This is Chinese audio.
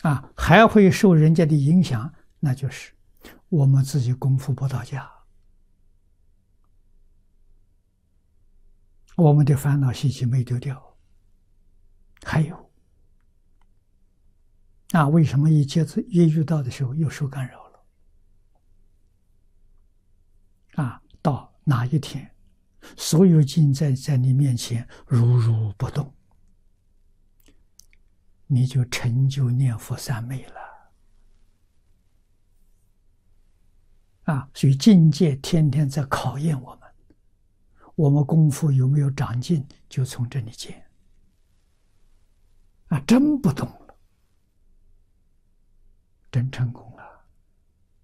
还会受人家的影响，那就是我们自己功夫不到家，我们的烦恼习气没丢掉。还有为什么一遇到的时候又受干扰了？到哪一天，所有境在你面前如如不动，你就成就念佛三昧了。所以境界天天在考验我们，我们功夫有没有长进，就从这里见。真不动了，真成功了。